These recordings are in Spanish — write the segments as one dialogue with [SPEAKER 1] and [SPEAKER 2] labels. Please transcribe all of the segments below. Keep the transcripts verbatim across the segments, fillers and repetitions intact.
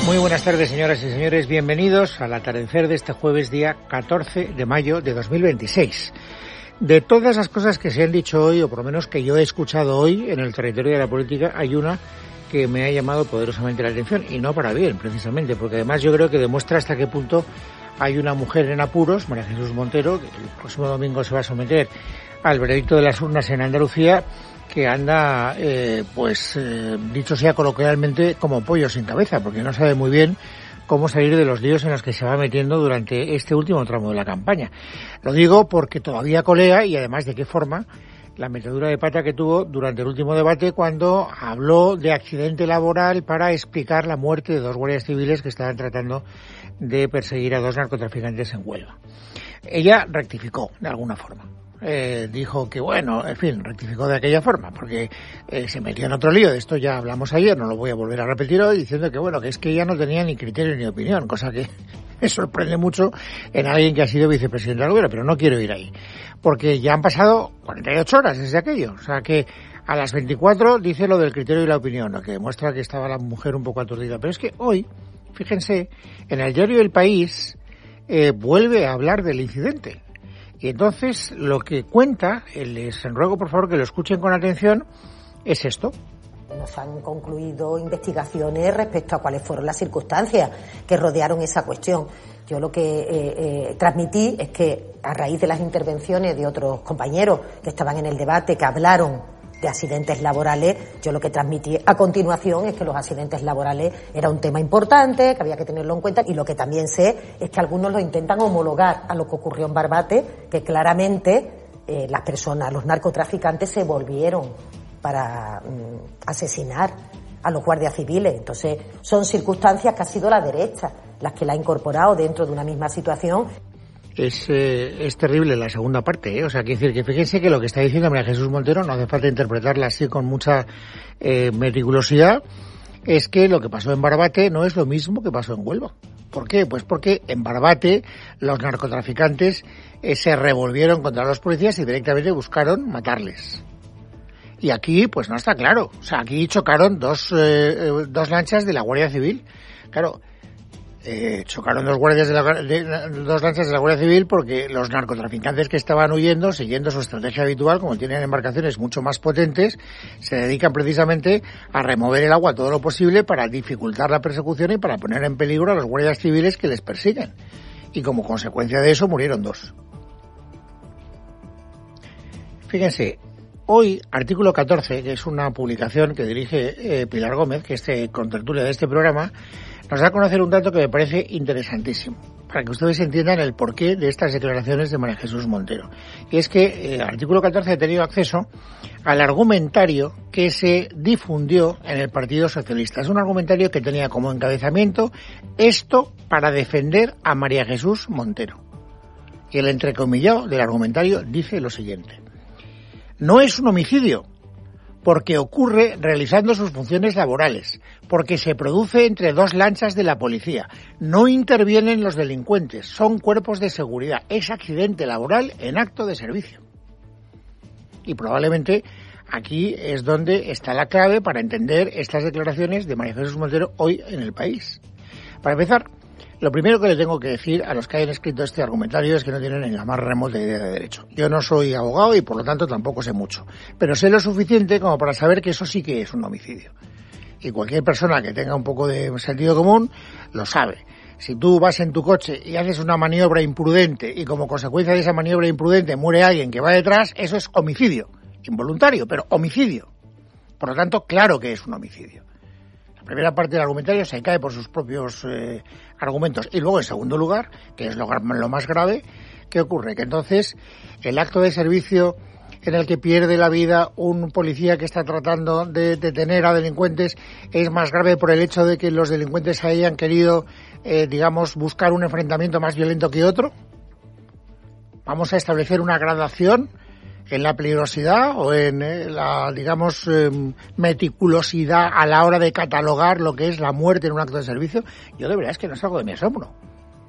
[SPEAKER 1] Muy buenas tardes, señoras y señores. Bienvenidos al atardecer de este jueves, día catorce de mayo de dos mil veintiséis. De todas las cosas que se han dicho hoy, o por lo menos que yo he escuchado hoy en el territorio de la política, hay una que me ha llamado poderosamente la atención, y no para bien, precisamente, porque además yo creo que demuestra hasta qué punto hay una mujer en apuros, María Jesús Montero, que el próximo domingo se va a someter al veredicto de las urnas en Andalucía, que anda, eh, pues, eh, dicho sea coloquialmente, como pollo sin cabeza, porque no sabe muy bien cómo salir de los líos en los que se va metiendo durante este último tramo de la campaña. Lo digo porque todavía colea, y además de qué forma, la metedura de pata que tuvo durante el último debate cuando habló de accidente laboral para explicar la muerte de dos guardias civiles que estaban tratando de perseguir a dos narcotraficantes en Huelva. Ella rectificó de alguna forma. Eh, dijo que bueno, en fin, rectificó de aquella forma, porque eh, se metió en otro lío. De esto ya hablamos ayer, no lo voy a volver a repetir hoy, diciendo que bueno, que es que ella no tenía ni criterio ni opinión, cosa que me sorprende mucho en alguien que ha sido vicepresidente del gobierno, pero no quiero ir ahí, porque ya han pasado cuarenta y ocho horas desde aquello, o sea que a las veinticuatro dice lo del criterio y la opinión, lo que demuestra que estaba la mujer un poco aturdida. Pero es que hoy, fíjense, en el diario El País eh, vuelve a hablar del incidente. Y entonces lo que cuenta, les ruego por favor que lo escuchen con atención, es esto.
[SPEAKER 2] Nos han concluido investigaciones respecto a cuáles fueron las circunstancias que rodearon esa cuestión. Yo lo que eh, eh, transmití es que a raíz de las intervenciones de otros compañeros que estaban en el debate, que hablaron de accidentes laborales, yo lo que transmití a continuación es que los accidentes laborales era un tema importante, que había que tenerlo en cuenta, y lo que también sé es que algunos lo intentan homologar a lo que ocurrió en Barbate, que claramente eh, las personas, los narcotraficantes se volvieron para mm, asesinar a los guardias civiles. Entonces son circunstancias que ha sido la derecha las que la ha incorporado dentro de una misma situación.
[SPEAKER 1] Es, eh, es terrible la segunda parte, ¿eh? O sea, quiere decir que fíjense que lo que está diciendo María Jesús Montero, no hace falta interpretarla así con mucha eh, meticulosidad, es que lo que pasó en Barbate no es lo mismo que pasó en Huelva. ¿Por qué? Pues porque en Barbate los narcotraficantes eh, se revolvieron contra los policías y directamente buscaron matarles. Y aquí, pues no está claro. O sea, aquí chocaron dos, eh, dos lanchas de la Guardia Civil. Claro, Eh, chocaron dos guardias de la, de, dos lanchas de la Guardia Civil porque los narcotraficantes que estaban huyendo, siguiendo su estrategia habitual, como tienen embarcaciones mucho más potentes, se dedican precisamente a remover el agua todo lo posible para dificultar la persecución y para poner en peligro a los guardias civiles que les persiguen. Y como consecuencia de eso murieron dos. Fíjense, hoy, artículo catorce, que es una publicación que dirige eh, Pilar Gómez, que es este, contertulia de este programa, nos da a conocer un dato que me parece interesantísimo, para que ustedes entiendan el porqué de estas declaraciones de María Jesús Montero. Y es que el eh, artículo catorce ha tenido acceso al argumentario que se difundió en el Partido Socialista. Es un argumentario que tenía como encabezamiento esto para defender a María Jesús Montero. Y el entrecomillado del argumentario dice lo siguiente: no es un homicidio, porque ocurre realizando sus funciones laborales, porque se produce entre dos lanchas de la policía, no intervienen los delincuentes, son cuerpos de seguridad, es accidente laboral en acto de servicio. Y probablemente aquí es donde está la clave para entender estas declaraciones de María Jesús Montero hoy en El País. Para empezar, lo primero que le tengo que decir a los que hayan escrito este argumentario es que no tienen ni la más remota idea de derecho. Yo no soy abogado y por lo tanto tampoco sé mucho, pero sé lo suficiente como para saber que eso sí que es un homicidio. Y cualquier persona que tenga un poco de sentido común lo sabe. Si tú vas en tu coche y haces una maniobra imprudente y como consecuencia de esa maniobra imprudente muere alguien que va detrás, eso es homicidio. Involuntario, pero homicidio. Por lo tanto, claro que es un homicidio. La primera parte del argumentario se cae por sus propios eh, argumentos. Y luego, en segundo lugar, que es lo, lo más grave, ¿qué ocurre? Que entonces el acto de servicio en el que pierde la vida un policía que está tratando de detener a delincuentes es más grave por el hecho de que los delincuentes hayan querido, eh, digamos, buscar un enfrentamiento más violento que otro. Vamos a establecer una gradación en la peligrosidad o en eh, la, digamos, eh, meticulosidad a la hora de catalogar lo que es la muerte en un acto de servicio. Yo de verdad es que no salgo de mi asombro.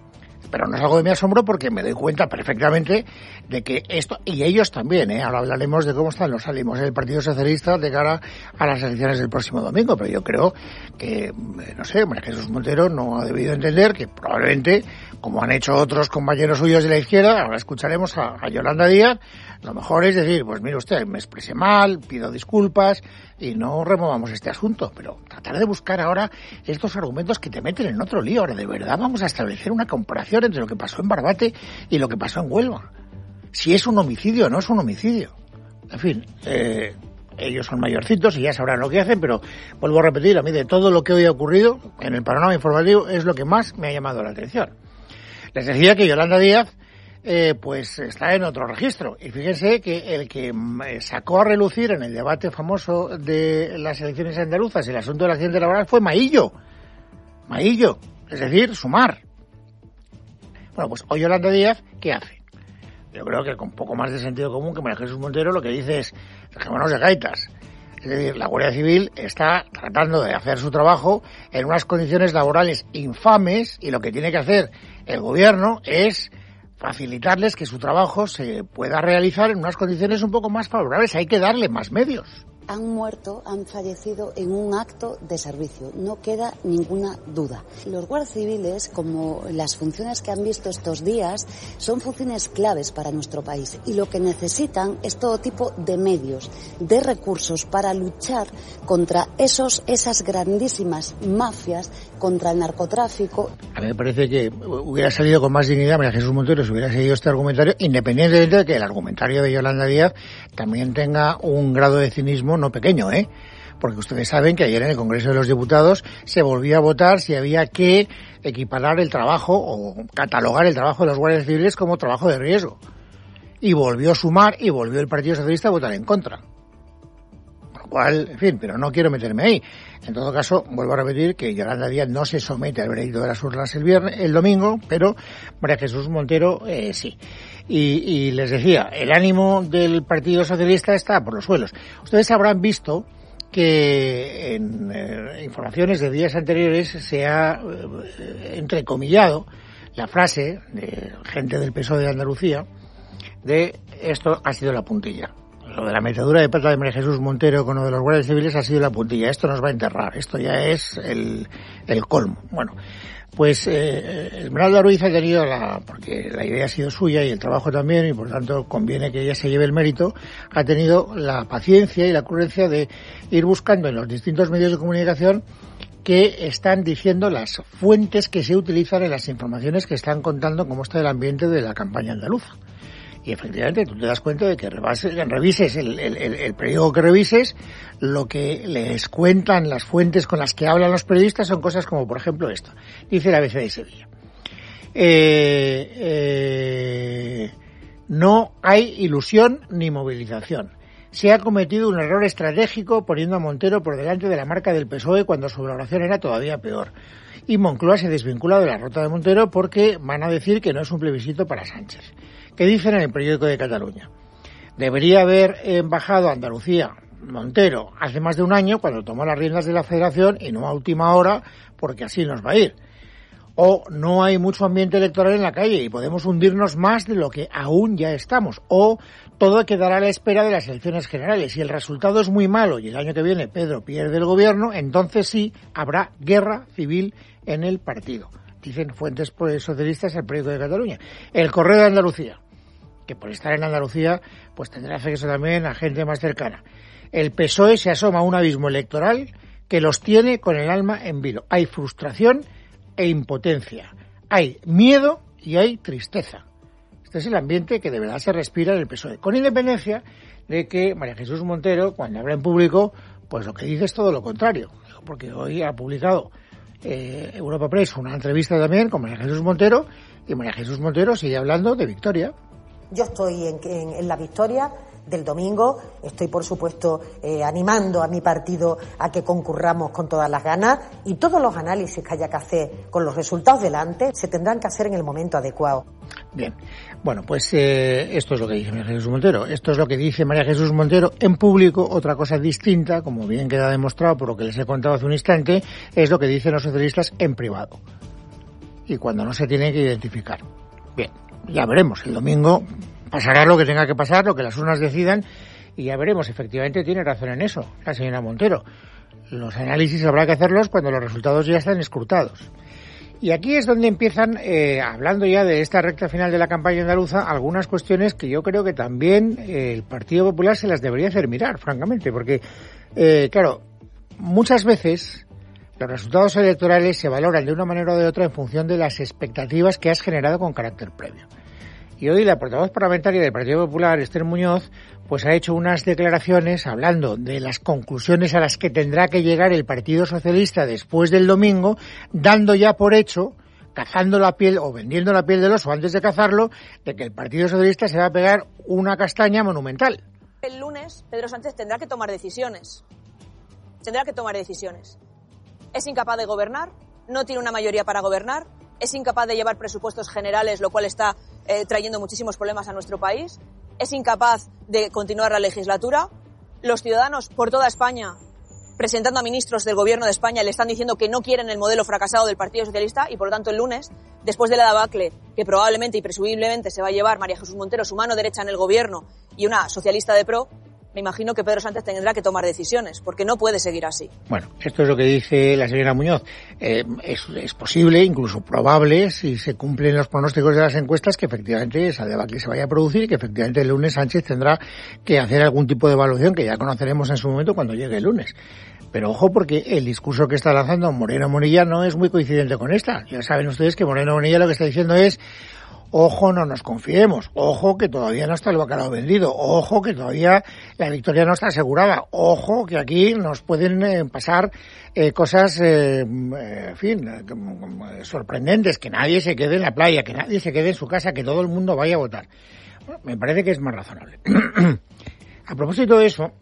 [SPEAKER 1] pero no salgo de mi asombro porque me doy cuenta perfectamente de que esto, y ellos también, ¿eh? Ahora hablaremos de cómo están los ánimos del Partido Socialista de cara a las elecciones del próximo domingo, pero yo creo que, no sé, María Jesús Montero no ha debido entender que probablemente, como han hecho otros compañeros suyos de la izquierda, ahora escucharemos a, a Yolanda Díaz, lo mejor es decir, pues mire usted, me expresé mal, pido disculpas y no removamos este asunto, pero tratar de buscar ahora estos argumentos que te meten en otro lío. Ahora, de verdad vamos a establecer una comparación entre lo que pasó en Barbate y lo que pasó en Huelva. Si es un homicidio o no es un homicidio. En fin, eh, ellos son mayorcitos y ya sabrán lo que hacen, pero vuelvo a repetir, a mí de todo lo que hoy ha ocurrido en el panorama informativo es lo que más me ha llamado la atención. Les decía que Yolanda Díaz Eh, pues está en otro registro. Y fíjense que el que sacó a relucir en el debate famoso de las elecciones andaluzas el asunto del accidente laboral fue Maillo. Maillo, es decir, Sumar. Bueno, pues hoy Yolanda Díaz, ¿qué hace? Yo creo que con un poco más de sentido común que María Jesús Montero lo que dice es, dejémonos de gaitas. Es decir, la Guardia Civil está tratando de hacer su trabajo en unas condiciones laborales infames y lo que tiene que hacer el gobierno es facilitarles que su trabajo se pueda realizar en unas condiciones un poco más favorables. Hay que darle más medios.
[SPEAKER 3] Han muerto, han fallecido en un acto de servicio, no queda ninguna duda. Los guardias civiles, como las funciones que han visto estos días, son funciones claves para nuestro país y lo que necesitan es todo tipo de medios, de recursos para luchar contra esos, esas grandísimas mafias, contra el narcotráfico.
[SPEAKER 1] A mí me parece que hubiera salido con más dignidad María Jesús Montero si hubiera seguido este argumentario, independientemente de que el argumentario de Yolanda Díaz también tenga un grado de cinismo no pequeño, ¿eh? Porque ustedes saben que ayer en el Congreso de los Diputados se volvió a votar si había que equiparar el trabajo o catalogar el trabajo de los guardias civiles como trabajo de riesgo. Y volvió a Sumar y volvió el Partido Socialista a votar en contra. Por lo cual, en fin, pero no quiero meterme ahí. En todo caso, vuelvo a repetir que Yolanda Díaz no se somete al veredicto de las urnas el viernes, el domingo, pero María Jesús Montero eh, sí. Y, y les decía, el ánimo del Partido Socialista está por los suelos. Ustedes habrán visto que en eh, informaciones de días anteriores se ha eh, entrecomillado la frase de gente del P S O E de Andalucía de esto ha sido la puntilla. Lo de la metedura de pata de María Jesús Montero con lo de los guardias civiles ha sido la puntilla. Esto nos va a enterrar. Esto ya es el, el colmo. Bueno, pues eh, Esmeralda Ruiz ha tenido la, porque la idea ha sido suya y el trabajo también, y por tanto conviene que ella se lleve el mérito, ha tenido la paciencia y la ocurrencia de ir buscando en los distintos medios de comunicación que están diciendo las fuentes que se utilizan en las informaciones que están contando cómo está el ambiente de la campaña andaluza. Y efectivamente tú te das cuenta de que revises, revises el, el, el, el periódico que revises, lo que les cuentan las fuentes con las que hablan los periodistas son cosas como, por ejemplo, esto. Dice la A B C de Sevilla. Eh, eh, no hay ilusión ni movilización. Se ha cometido un error estratégico poniendo a Montero por delante de la marca del P S O E cuando su valoración era todavía peor. Y Moncloa se desvincula de la ruta de Montero porque van a decir que no es un plebiscito para Sánchez. ¿Qué dicen en el periódico de Cataluña? Debería haber embajado a Andalucía Montero hace más de un año cuando tomó las riendas de la Federación y no a última hora porque así nos va a ir. O no hay mucho ambiente electoral en la calle y podemos hundirnos más de lo que aún ya estamos. O todo quedará a la espera de las elecciones generales. Si el resultado es muy malo y el año que viene Pedro pierde el gobierno, entonces sí habrá guerra civil en el partido. Dicen fuentes socialistas al periódico de Cataluña. El Correo de Andalucía, que por estar en Andalucía pues tendrá acceso también a gente más cercana. El P S O E se asoma a un abismo electoral que los tiene con el alma en vilo. Hay frustración e impotencia. Hay miedo y hay tristeza. Este es el ambiente que de verdad se respira en el P S O E. Con independencia de que María Jesús Montero, cuando habla en público, pues lo que dice es todo lo contrario. Porque hoy ha publicado eh, Europa Press una entrevista también con María Jesús Montero y María Jesús Montero sigue hablando de victoria.
[SPEAKER 2] Yo estoy en, en, en la victoria del domingo, estoy por supuesto eh, animando a mi partido a que concurramos con todas las ganas y todos los análisis que haya que hacer con los resultados delante se tendrán que hacer en el momento adecuado.
[SPEAKER 1] Bien, bueno, pues eh, esto es lo que dice María Jesús Montero, esto es lo que dice María Jesús Montero en público. Otra cosa distinta, como bien queda demostrado por lo que les he contado hace un instante, es lo que dicen los socialistas en privado. y cuando no se tiene que identificar. Bien, ya veremos. El domingo pasará lo que tenga que pasar, lo que las urnas decidan, y ya veremos. Efectivamente tiene razón en eso la señora Montero. Los análisis habrá que hacerlos cuando los resultados ya están escrutados. Y aquí es donde empiezan, eh, hablando ya de esta recta final de la campaña andaluza, algunas cuestiones que yo creo que también eh, el Partido Popular se las debería hacer mirar, francamente, porque, eh, claro, muchas veces los resultados electorales se valoran de una manera o de otra en función de las expectativas que has generado con carácter previo. Y hoy la portavoz parlamentaria del Partido Popular, Esther Muñoz, pues ha hecho unas declaraciones hablando de las conclusiones a las que tendrá que llegar el Partido Socialista después del domingo, dando ya por hecho, cazando la piel o vendiendo la piel del oso antes de cazarlo, de que el Partido Socialista se va a pegar una castaña monumental.
[SPEAKER 4] El lunes Pedro Sánchez tendrá que tomar decisiones. Tendrá que tomar decisiones. Es incapaz de gobernar, no tiene una mayoría para gobernar, es incapaz de llevar presupuestos generales, lo cual está eh, trayendo muchísimos problemas a nuestro país, es incapaz de continuar la legislatura. Los ciudadanos por toda España, presentando a ministros del Gobierno de España, le están diciendo que no quieren el modelo fracasado del Partido Socialista y, por lo tanto, el lunes, después de la debacle que probablemente y presumiblemente se va a llevar María Jesús Montero, su mano derecha en el Gobierno, y una socialista de pro, me imagino que Pedro Sánchez tendrá que tomar decisiones, porque no puede seguir así.
[SPEAKER 1] Bueno, esto es lo que dice la señora Muñoz. Eh, es, es posible, incluso probable, si se cumplen los pronósticos de las encuestas, que efectivamente esa debacle se vaya a producir y que efectivamente el lunes Sánchez tendrá que hacer algún tipo de evaluación que ya conoceremos en su momento cuando llegue el lunes. Pero ojo, porque el discurso que está lanzando Moreno Bonilla no es muy coincidente con esta. Ya saben ustedes que Moreno Bonilla lo que está diciendo es: ojo, no nos confiemos, ojo que todavía no está el bacalao vendido, ojo que todavía la victoria no está asegurada, ojo que aquí nos pueden eh, pasar eh, cosas, eh, en fin, eh, sorprendentes, que nadie se quede en la playa, que nadie se quede en su casa, que todo el mundo vaya a votar. Bueno, me parece que es más razonable. A propósito de eso,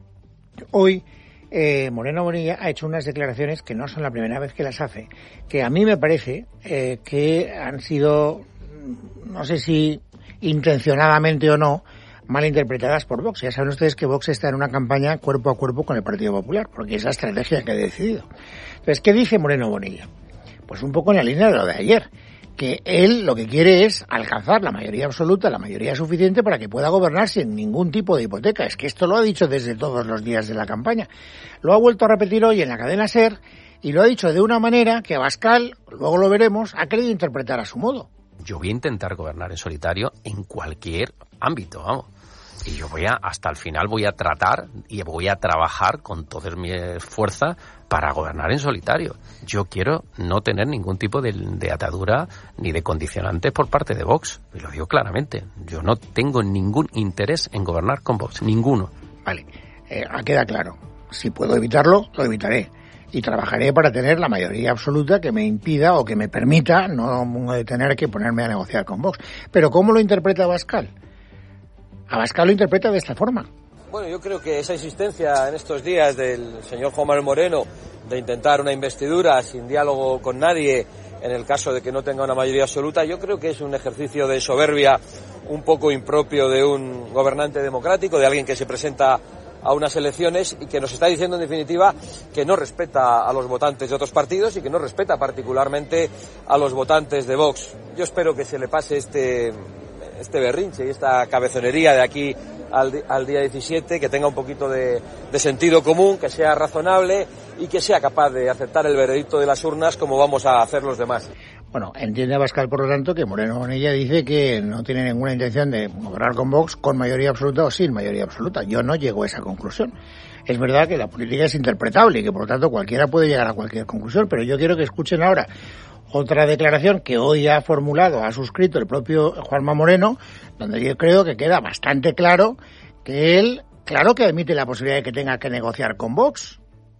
[SPEAKER 1] hoy eh, Moreno Bonilla ha hecho unas declaraciones que no son la primera vez que las hace, que a mí me parece eh, que han sido, no sé si intencionadamente o no, malinterpretadas por Vox. Ya saben ustedes que Vox está en una campaña cuerpo a cuerpo con el Partido Popular, porque es la estrategia que ha decidido. Entonces, ¿qué dice Moreno Bonilla? Pues un poco en la línea de lo de ayer, que él lo que quiere es alcanzar la mayoría absoluta, la mayoría suficiente para que pueda gobernar sin ningún tipo de hipoteca. Es que esto lo ha dicho desde todos los días de la campaña. Lo ha vuelto a repetir hoy en la cadena SER y lo ha dicho de una manera que Abascal, luego lo veremos, ha querido interpretar a su modo.
[SPEAKER 5] Yo voy a intentar gobernar en solitario en cualquier ámbito, vamos. Y yo voy a, hasta el final voy a tratar y voy a trabajar con toda mi fuerza para gobernar en solitario. Yo quiero no tener ningún tipo de, de atadura ni de condicionantes por parte de Vox. Y lo digo claramente. Yo no tengo ningún interés en gobernar con Vox. Ninguno.
[SPEAKER 1] Vale, eh, queda claro. Si puedo evitarlo, lo evitaré. Y trabajaré para tener la mayoría absoluta que me impida o que me permita no tener que ponerme a negociar con Vox. Pero ¿cómo lo interpreta Abascal? Abascal lo interpreta de esta forma.
[SPEAKER 6] Bueno, yo creo que esa insistencia en estos días del señor Juan Manuel Moreno de intentar una investidura sin diálogo con nadie en el caso de que no tenga una mayoría absoluta, yo creo que es un ejercicio de soberbia un poco impropio de un gobernante democrático, de alguien que se presenta a unas elecciones y que nos está diciendo en definitiva que no respeta a los votantes de otros partidos y que no respeta particularmente a los votantes de Vox. Yo espero que se le pase este, este berrinche y esta cabezonería de aquí al, al día diecisiete, que tenga un poquito de, de sentido común, que sea razonable y que sea capaz de aceptar el veredicto de las urnas como vamos a hacer los demás.
[SPEAKER 1] Bueno, entiende Abascal, por lo tanto, que Moreno Bonilla dice que no tiene ninguna intención de gobernar con Vox con mayoría absoluta o sin mayoría absoluta. Yo no llego a esa conclusión. Es verdad que la política es interpretable y que, por lo tanto, cualquiera puede llegar a cualquier conclusión, pero yo quiero que escuchen ahora otra declaración que hoy ha formulado, ha suscrito el propio Juanma Moreno, donde yo creo que queda bastante claro que él, claro que admite la posibilidad de que tenga que negociar con Vox.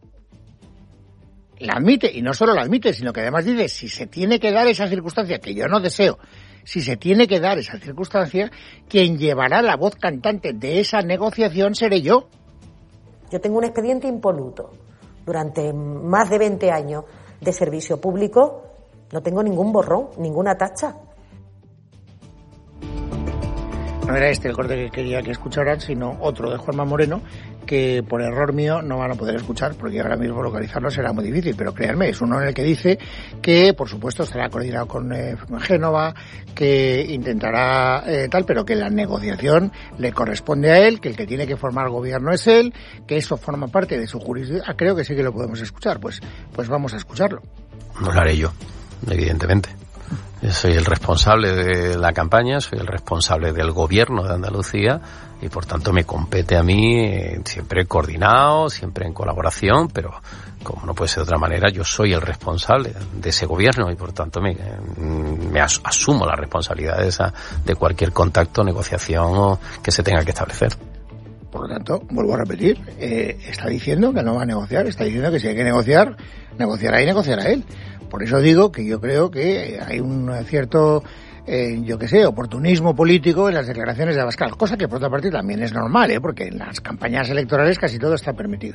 [SPEAKER 1] La admite, y no solo la admite, sino que además dice, si se tiene que dar esa circunstancia, que yo no deseo, si se tiene que dar esa circunstancia, quien llevará la voz cantante de esa negociación seré yo.
[SPEAKER 2] Yo tengo un expediente impoluto. Durante más de veinte años de servicio público no tengo ningún borrón, ninguna tacha.
[SPEAKER 1] no era este el corte que quería que escucharan, sino otro de Juanma Moreno, que por error mío no van a poder escuchar, porque ahora mismo localizarlo será muy difícil, pero créanme, es uno en el que dice que, por supuesto, estará coordinado con eh, Génova, que intentará eh, tal, pero que la negociación le corresponde a él, que el que tiene que formar gobierno es él, que eso forma parte de su jurisdicción. Ah, creo que sí que lo podemos escuchar, pues, pues vamos a escucharlo.
[SPEAKER 5] No lo haré yo, evidentemente. Yo soy el responsable de la campaña, soy el responsable del gobierno de Andalucía y por tanto me compete a mí eh, siempre coordinado, siempre en colaboración, pero como no puede ser de otra manera, yo soy el responsable de ese gobierno y por tanto me, me as, asumo la responsabilidad de, esa, de cualquier contacto, negociación que se tenga que establecer.
[SPEAKER 1] Por lo tanto, vuelvo a repetir, eh, está diciendo que no va a negociar, está diciendo que si hay que negociar, negociará y negociará él. Por eso digo que yo creo que hay un cierto, eh, yo qué sé, oportunismo político en las declaraciones de Abascal, cosa que por otra parte también es normal, ¿eh? Porque en las campañas electorales casi todo está permitido.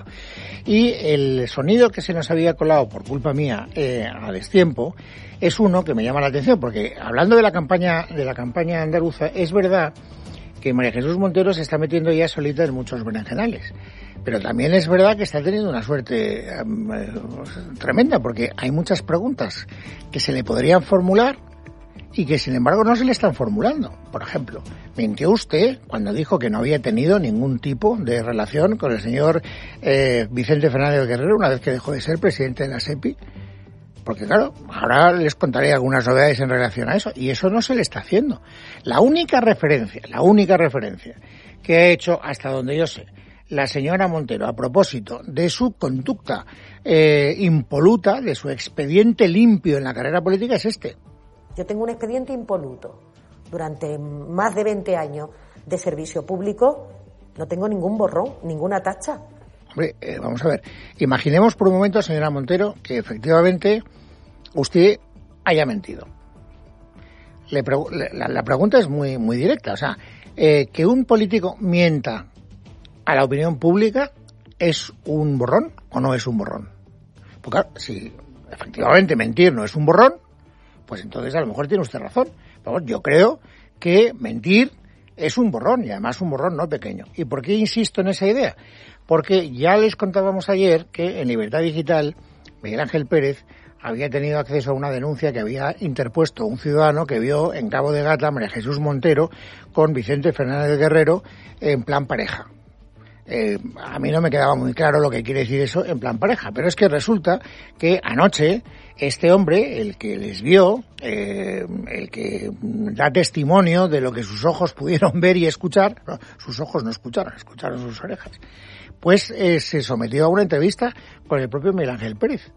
[SPEAKER 1] Y el sonido que se nos había colado por culpa mía eh, a destiempo es uno que me llama la atención, porque hablando de la campaña de la campaña andaluza, es verdad que María Jesús Montero se está metiendo ya solita en muchos berenjenales. Pero también es verdad que está teniendo una suerte um, eh, tremenda, porque hay muchas preguntas que se le podrían formular y que sin embargo no se le están formulando. Por ejemplo, mintió usted cuando dijo que no había tenido ningún tipo de relación con el señor eh, Vicente Fernández Guerrero una vez que dejó de ser presidente de la SEPI. Porque claro, ahora les contaré algunas novedades en relación a eso, y eso no se le está haciendo. La única referencia, la única referencia que ha hecho, hasta donde yo sé, la señora Montero a propósito de su conducta eh, impoluta, de su expediente limpio en la carrera política, es este.
[SPEAKER 2] Yo tengo un expediente impoluto. Durante más de veinte años de servicio público no tengo ningún borrón, ninguna tacha.
[SPEAKER 1] Hombre, eh, vamos a ver, imaginemos por un momento, señora Montero, que efectivamente usted haya mentido. Le pregu- la, la pregunta es muy muy directa, o sea, eh, que un político mienta a la opinión pública, ¿es un borrón o no es un borrón? Porque claro, si efectivamente mentir no es un borrón, pues entonces a lo mejor tiene usted razón. Pero yo creo que mentir es un borrón, y además un borrón no pequeño. ¿Y por qué insisto en esa idea? Porque ya les contábamos ayer que en Libertad Digital, Miguel Ángel Pérez había tenido acceso a una denuncia que había interpuesto un ciudadano que vio en Cabo de Gata a María Jesús Montero con Vicente Fernández Guerrero en plan pareja. Eh, a mí no me quedaba muy claro lo que quiere decir eso en plan pareja, pero es que resulta que anoche este hombre, el que les vio, eh, el que da testimonio de lo que sus ojos pudieron ver y escuchar, no, sus ojos no escucharon, escucharon sus orejas, pues eh, se sometió a una entrevista con el propio Miguel Ángel Pérez.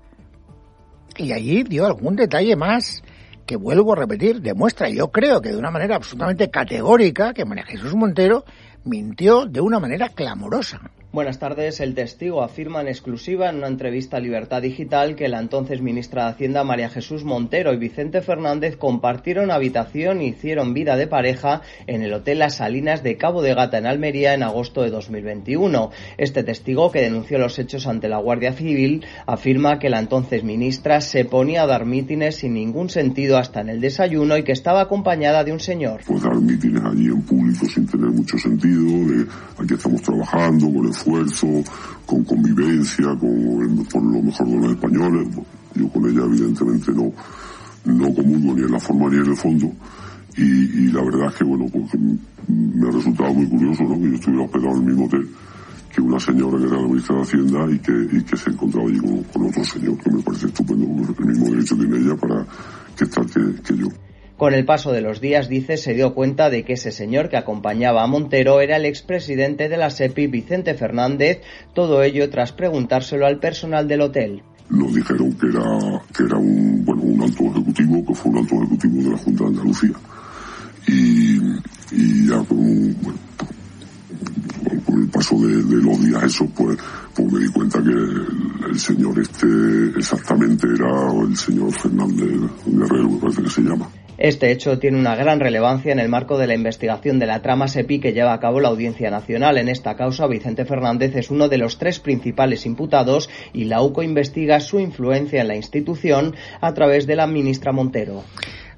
[SPEAKER 1] Y allí dio algún detalle más que, vuelvo a repetir, demuestra, yo creo que de una manera absolutamente categórica, que María Jesús Montero mintió de una manera clamorosa.
[SPEAKER 7] Buenas tardes. El testigo afirma en exclusiva en una entrevista a Libertad Digital que la entonces ministra de Hacienda María Jesús Montero y Vicente Fernández compartieron habitación y hicieron vida de pareja en el Hotel Las Salinas de Cabo de Gata en Almería en agosto de dos mil veintiuno. Este testigo, que denunció los hechos ante la Guardia Civil, afirma que la entonces ministra se ponía a dar mítines sin ningún sentido hasta en el desayuno y que estaba acompañada de un señor.
[SPEAKER 8] Pues dar mítines allí en público sin tener mucho sentido, de aquí estamos trabajando con esfuerzo, con convivencia, con por lo mejor de los españoles. Yo con ella evidentemente no, no comulgo ni en la forma ni en el fondo, y, y la verdad es que bueno, pues me ha resultado muy curioso, ¿no?, que yo estuviera hospedado en el mismo hotel que una señora que era la ministra de Hacienda y que, y que se encontraba allí con, con otro señor, que me parece estupendo, porque el mismo derecho tiene ella para que estar que, que yo.
[SPEAKER 7] Con el paso de los días, dice, se dio cuenta de que ese señor que acompañaba a Montero era el expresidente de la SEPI, Vicente Fernández, todo ello tras preguntárselo al personal del hotel.
[SPEAKER 8] Nos dijeron que era, que era un, bueno, un alto ejecutivo, que fue un alto ejecutivo de la Junta de Andalucía. Y, y ya con, bueno, con el paso de, de los días esos, pues, pues me di cuenta que el, el señor este exactamente era el señor Fernández Guerrero, me parece que se llama.
[SPEAKER 7] Este hecho tiene una gran relevancia en el marco de la investigación de la trama SEPI que lleva a cabo la Audiencia Nacional. En esta causa, Vicente Fernández es uno de los tres principales imputados y la U C O investiga su influencia en la institución a través de la ministra Montero.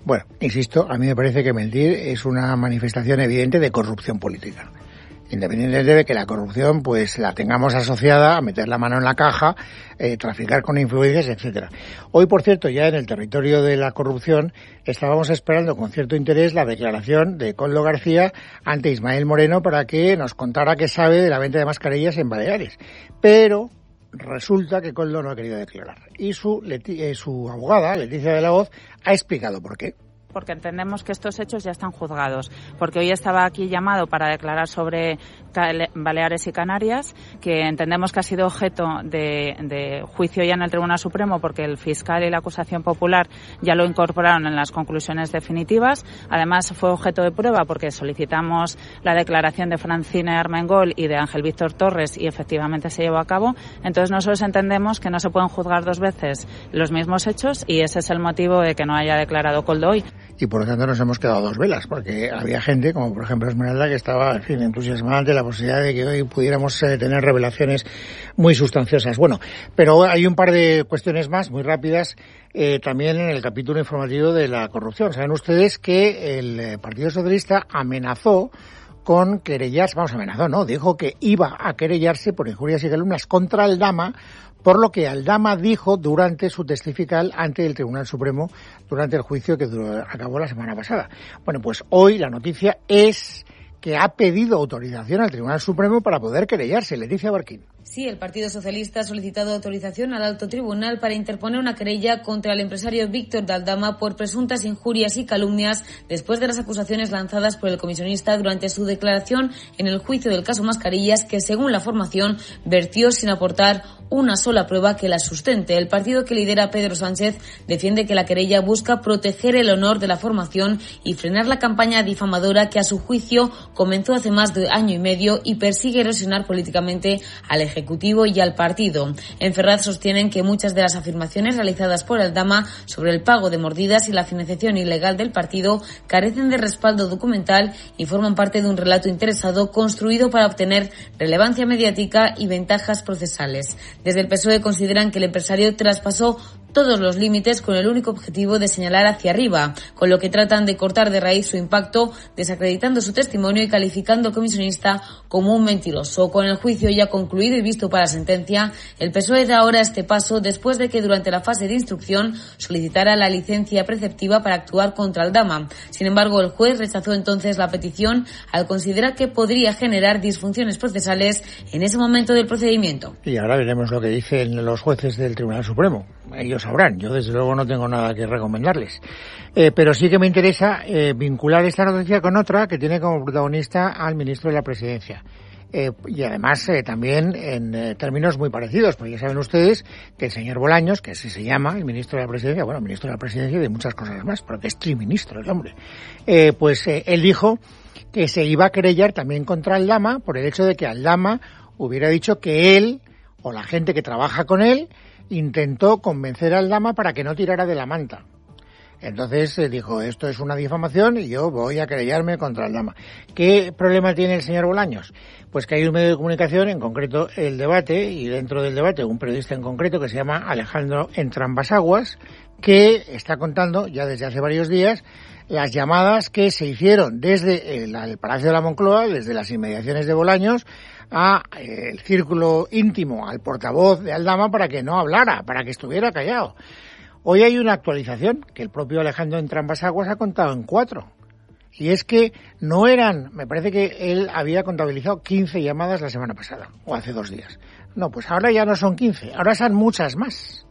[SPEAKER 1] Bueno, insisto, a mí me parece que mentir es una manifestación evidente de corrupción política. Independientemente de que la corrupción pues la tengamos asociada a meter la mano en la caja, eh, traficar con influencias, etcétera. Hoy, por cierto, ya en el territorio de la corrupción estábamos esperando con cierto interés la declaración de Koldo García ante Ismael Moreno para que nos contara qué sabe de la venta de mascarillas en Baleares. Pero resulta que Koldo no ha querido declarar. Y su, Leti- eh, su abogada, Leticia de la Hoz, ha explicado por qué.
[SPEAKER 9] Porque entendemos que estos hechos ya están juzgados. Porque hoy estaba aquí llamado para declarar sobre Baleares y Canarias, que entendemos que ha sido objeto de, de juicio ya en el Tribunal Supremo, porque el fiscal y la acusación popular ya lo incorporaron en las conclusiones definitivas. Además, fue objeto de prueba porque solicitamos la declaración de Francine Armengol y de Ángel Víctor Torres y efectivamente se llevó a cabo. Entonces, nosotros entendemos que no se pueden juzgar dos veces los mismos hechos y ese es el motivo de que no haya declarado Koldo hoy.
[SPEAKER 1] Y por lo tanto nos hemos quedado dos velas, porque había gente, como por ejemplo Esmeralda, que estaba, en fin, entusiasmada ante la posibilidad de que hoy pudiéramos eh, tener revelaciones muy sustanciosas. Bueno, pero hay un par de cuestiones más, muy rápidas, eh, también en el capítulo informativo de la corrupción. Saben ustedes que el eh, Partido Socialista amenazó con querellarse, vamos, amenazó, no, dijo que iba a querellarse por injurias y calumnias contra Aldama, por lo que Aldama dijo durante su testifical ante el Tribunal Supremo durante el juicio que duró, acabó la semana pasada. Bueno, pues hoy la noticia es que ha pedido autorización al Tribunal Supremo para poder querellarse. Leticia Barquín.
[SPEAKER 10] Sí, el Partido Socialista ha solicitado autorización al Alto Tribunal para interponer una querella contra el empresario Víctor de Aldama por presuntas injurias y calumnias después de las acusaciones lanzadas por el comisionista durante su declaración en el juicio del caso Mascarillas, que según la formación vertió sin aportar una sola prueba que la sustente. El partido que lidera Pedro Sánchez defiende que la querella busca proteger el honor de la formación y frenar la campaña difamadora que a su juicio comenzó hace más de año y medio y persigue erosionar políticamente al Ejecutivo y al partido. En Ferraz sostienen que muchas de las afirmaciones realizadas por Aldama sobre el pago de mordidas y la financiación ilegal del partido carecen de respaldo documental y forman parte de un relato interesado construido para obtener relevancia mediática y ventajas procesales. Desde el P S O E consideran que el empresario traspasó todos los límites con el único objetivo de señalar hacia arriba, con lo que tratan de cortar de raíz su impacto, desacreditando su testimonio y calificando al comisionista como un mentiroso. Con el juicio ya concluido y visto para sentencia, el P S O E da ahora este paso después de que durante la fase de instrucción solicitara la licencia preceptiva para actuar contra Aldama. Sin embargo, el juez rechazó entonces la petición al considerar que podría generar disfunciones procesales en ese momento del procedimiento.
[SPEAKER 1] Y ahora veremos lo que dicen los jueces del Tribunal Supremo. Ellos sabrán, yo desde luego no tengo nada que recomendarles. Eh, pero sí que me interesa eh, vincular esta noticia con otra que tiene como protagonista al ministro de la Presidencia. Eh, y además eh, también en eh, términos muy parecidos, porque ya saben ustedes que el señor Bolaños, que así se llama, el ministro de la Presidencia, bueno, ministro de la Presidencia y de muchas cosas más, porque es triministro el hombre, eh, pues eh, él dijo que se iba a querellar también contra Aldama por el hecho de que Aldama hubiera dicho que él, o la gente que trabaja con él, intentó convencer a Aldama para que no tirara de la manta. Entonces eh, dijo, esto es una difamación y yo voy a querellarme contra Aldama. ¿Qué problema tiene el señor Bolaños? Pues que hay un medio de comunicación, en concreto El Debate, y dentro del Debate un periodista en concreto que se llama Alejandro Entrambas-Aguas, que está contando ya desde hace varios días las llamadas que se hicieron desde el, el Palacio de la Moncloa, desde las inmediaciones de Bolaños, a eh, el círculo íntimo, al portavoz de Aldama para que no hablara, para que estuviera callado. Hoy hay una actualización que el propio Alejandro Entrambas-Aguas ha contado en cuatro. Y es que no eran, me parece que él había contabilizado quince llamadas la semana pasada, o hace dos días. No, pues ahora ya no son quince, ahora son muchas más.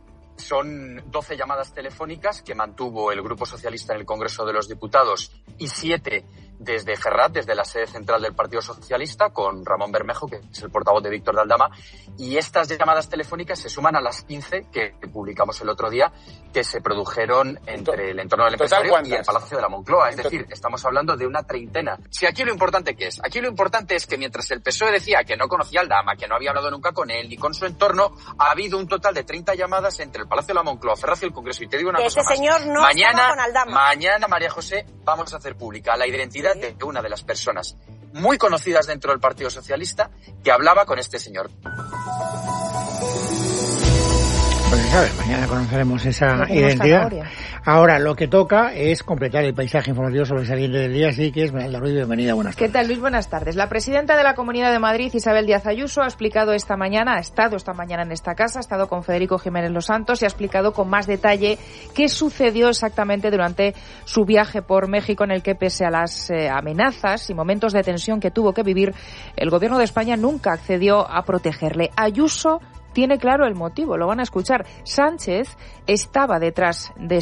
[SPEAKER 11] Son doce llamadas telefónicas que mantuvo el Grupo Socialista en el Congreso de los Diputados y siete desde Ferraz, desde la sede central del Partido Socialista, con Ramón Bermejo, que es el portavoz de Víctor de Aldama. Y estas llamadas telefónicas se suman a las quince que publicamos el otro día, que se produjeron entre el entorno del empresario y el Palacio de la Moncloa. Es decir, estamos hablando de una treintena. Si aquí lo importante ¿qué es? Aquí lo importante es que mientras el P S O E decía que no conocía a Aldama, que no había hablado nunca con él ni con su entorno, ha habido un total de treinta llamadas entre el Palacio de la Moncloa, Ferraz y el Congreso. Y te digo una
[SPEAKER 4] que
[SPEAKER 11] cosa
[SPEAKER 4] ese
[SPEAKER 11] más.
[SPEAKER 4] señor no
[SPEAKER 11] mañana,
[SPEAKER 4] estaba con Aldama.
[SPEAKER 11] Mañana, María José, vamos a hacer pública la identidad de una de las personas muy conocidas dentro del Partido Socialista que hablaba con este señor.
[SPEAKER 1] Pues sabe, mañana conoceremos esa identidad. Ahora, lo que toca es completar el paisaje informativo sobresaliente del día, así que Esmeralda Ruiz, bienvenida, buenas tardes.
[SPEAKER 12] ¿Qué tal, Luis? Buenas tardes. La presidenta de la Comunidad de Madrid, Isabel Díaz Ayuso, ha explicado esta mañana, ha estado esta mañana en esta casa, ha estado con Federico Jiménez Los Santos y ha explicado con más detalle qué sucedió exactamente durante su viaje por México, en el que, pese a las eh, amenazas y momentos de tensión que tuvo que vivir, el gobierno de España nunca accedió a protegerle. Ayuso tiene claro el motivo, lo van a escuchar. Sánchez estaba detrás de